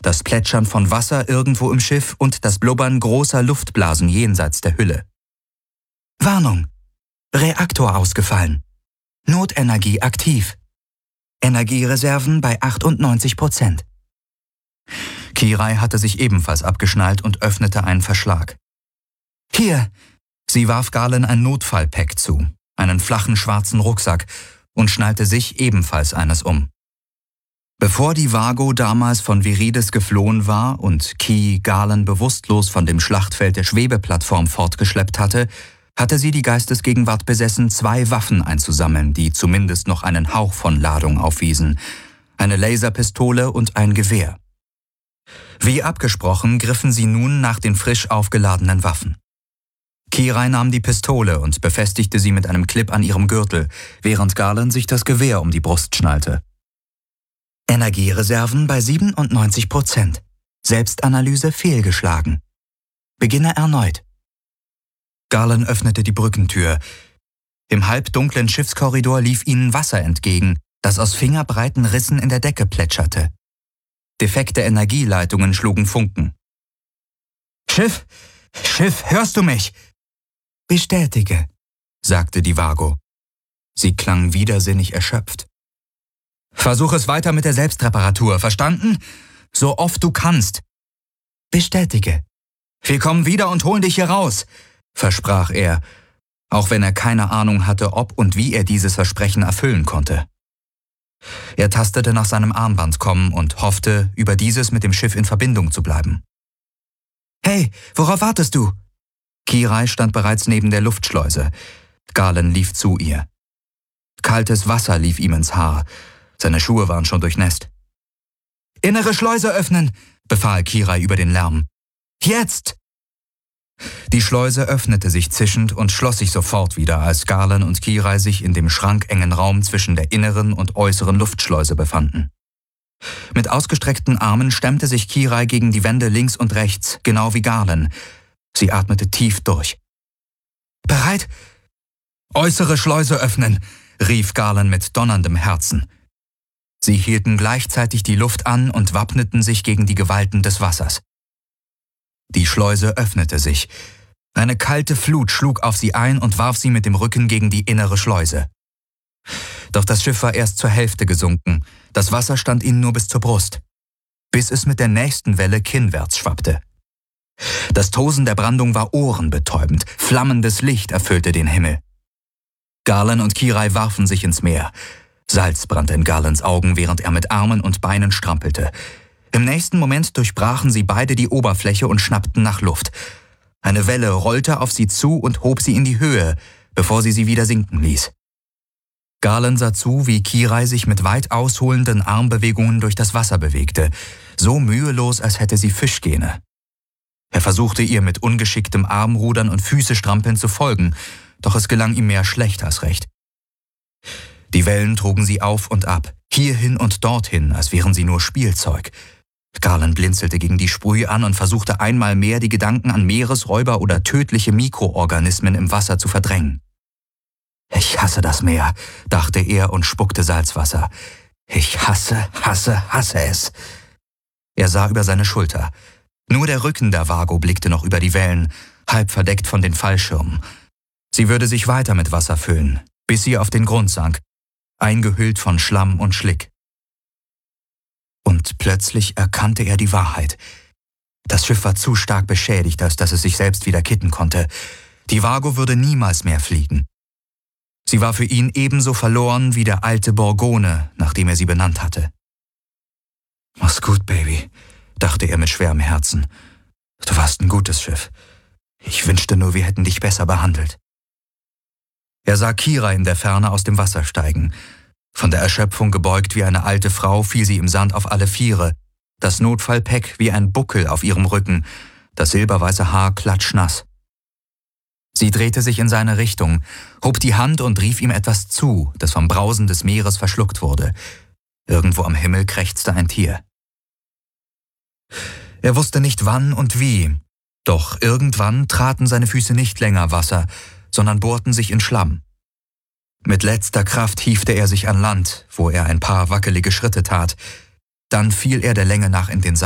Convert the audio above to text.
das Plätschern von Wasser irgendwo im Schiff und das Blubbern großer Luftblasen jenseits der Hülle. Warnung! Reaktor ausgefallen. Notenergie aktiv. Energiereserven bei 98%. Kirai hatte sich ebenfalls abgeschnallt und öffnete einen Verschlag. »Hier!« Sie warf Galen ein Notfallpack zu, einen flachen schwarzen Rucksack, und schnallte sich ebenfalls eines um. Bevor die Vago damals von Viridis geflohen war und Ki Galen bewusstlos von dem Schlachtfeld der Schwebeplattform fortgeschleppt hatte sie die Geistesgegenwart besessen, 2 Waffen einzusammeln, die zumindest noch einen Hauch von Ladung aufwiesen, eine Laserpistole und ein Gewehr. Wie abgesprochen griffen sie nun nach den frisch aufgeladenen Waffen. Kirai nahm die Pistole und befestigte sie mit einem Clip an ihrem Gürtel, während Galen sich das Gewehr um die Brust schnallte. Energiereserven bei 97%. Selbstanalyse fehlgeschlagen. Beginne erneut. Galen öffnete die Brückentür. Im halbdunklen Schiffskorridor lief ihnen Wasser entgegen, das aus fingerbreiten Rissen in der Decke plätscherte. Defekte Energieleitungen schlugen Funken. »Schiff! Schiff, hörst du mich?« »Bestätige«, sagte die Vago. Sie klang widersinnig erschöpft. »Versuch es weiter mit der Selbstreparatur, verstanden? So oft du kannst.« »Bestätige.« »Wir kommen wieder und holen dich hier raus«, versprach er, auch wenn er keine Ahnung hatte, ob und wie er dieses Versprechen erfüllen konnte. Er tastete nach seinem Armbandkomm und hoffte, über dieses mit dem Schiff in Verbindung zu bleiben. »Hey, worauf wartest du?« Kirai stand bereits neben der Luftschleuse. Galen lief zu ihr. Kaltes Wasser lief ihm ins Haar. Seine Schuhe waren schon durchnässt. »Innere Schleuse öffnen«, befahl Kirai über den Lärm. »Jetzt!« Die Schleuse öffnete sich zischend und schloss sich sofort wieder, als Galen und Kirai sich in dem schrankengen Raum zwischen der inneren und äußeren Luftschleuse befanden. Mit ausgestreckten Armen stemmte sich Kirai gegen die Wände links und rechts, genau wie Galen. Sie atmete tief durch. »Bereit?« »Äußere Schleuse öffnen«, rief Galen mit donnerndem Herzen. Sie hielten gleichzeitig die Luft an und wappneten sich gegen die Gewalten des Wassers. Die Schleuse öffnete sich. Eine kalte Flut schlug auf sie ein und warf sie mit dem Rücken gegen die innere Schleuse. Doch das Schiff war erst zur Hälfte gesunken. Das Wasser stand ihnen nur bis zur Brust, bis es mit der nächsten Welle kinnwärts schwappte. Das Tosen der Brandung war ohrenbetäubend. Flammendes Licht erfüllte den Himmel. Galen und Kirai warfen sich ins Meer. Salz brannte in Galens Augen, während er mit Armen und Beinen strampelte. Im nächsten Moment durchbrachen sie beide die Oberfläche und schnappten nach Luft. Eine Welle rollte auf sie zu und hob sie in die Höhe, bevor sie wieder sinken ließ. Galen sah zu, wie Kirai sich mit weit ausholenden Armbewegungen durch das Wasser bewegte, so mühelos, als hätte sie Fischgene. Er versuchte ihr mit ungeschicktem Armrudern und Füßestrampeln zu folgen, doch es gelang ihm mehr schlecht als recht. Die Wellen trugen sie auf und ab, hierhin und dorthin, als wären sie nur Spielzeug. Galen blinzelte gegen die Sprühe an und versuchte einmal mehr, die Gedanken an Meeresräuber oder tödliche Mikroorganismen im Wasser zu verdrängen. »Ich hasse das Meer«, dachte er und spuckte Salzwasser. »Ich hasse es.« Er sah über seine Schulter. Nur der Rücken der Vago blickte noch über die Wellen, halb verdeckt von den Fallschirmen. Sie würde sich weiter mit Wasser füllen, bis sie auf den Grund sank, eingehüllt von Schlamm und Schlick. Und plötzlich erkannte er die Wahrheit. Das Schiff war zu stark beschädigt, als dass es sich selbst wieder kitten konnte. Die Vago würde niemals mehr fliegen. Sie war für ihn ebenso verloren wie der alte Borgone, nach dem er sie benannt hatte. »Mach's gut, Baby«, dachte er mit schwerem Herzen. »Du warst ein gutes Schiff. Ich wünschte nur, wir hätten dich besser behandelt.« Er sah Kira in der Ferne aus dem Wasser steigen. Von der Erschöpfung gebeugt wie eine alte Frau fiel sie im Sand auf alle Viere, das Notfallpack wie ein Buckel auf ihrem Rücken, das silberweiße Haar klatschnass. Sie drehte sich in seine Richtung, hob die Hand und rief ihm etwas zu, das vom Brausen des Meeres verschluckt wurde. Irgendwo am Himmel krächzte ein Tier. Er wusste nicht wann und wie, doch irgendwann traten seine Füße nicht länger Wasser, sondern bohrten sich in Schlamm. Mit letzter Kraft hiefte er sich an Land, wo er ein paar wackelige Schritte tat. Dann fiel er der Länge nach in den Sand.